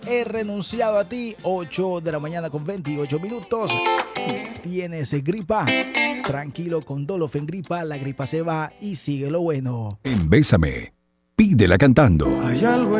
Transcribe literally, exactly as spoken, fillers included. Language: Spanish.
He renunciado a ti. Ocho de la mañana con veintiocho minutos. ¿Tienes gripa? Tranquilo, con Dolofen Gripa, la gripa se va y sigue lo bueno. En Bésame, pídela cantando. Hay algo